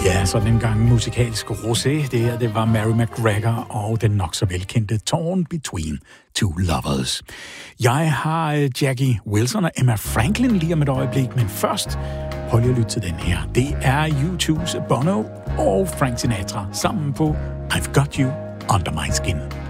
Ja, sådan en gang musikalsk rosé. Det her, det var Mary McGregor og den nok så velkendte Torn Between Two Lovers. Jeg har Jackie Wilson og Emma Franklin lige om et øjeblik, men først prøv lige at lytte til den her. Det er U2's Bono og Frank Sinatra sammen på I've Got You Under My Skin.